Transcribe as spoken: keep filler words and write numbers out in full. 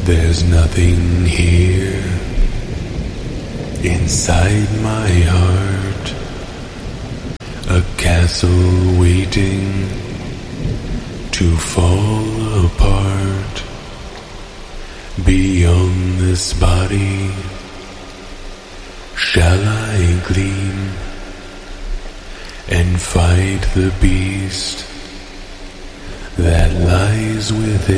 There's nothing here inside my heart, a castle waiting to fall apart. Beyond this body shall I gleam and fight the beast that lies within.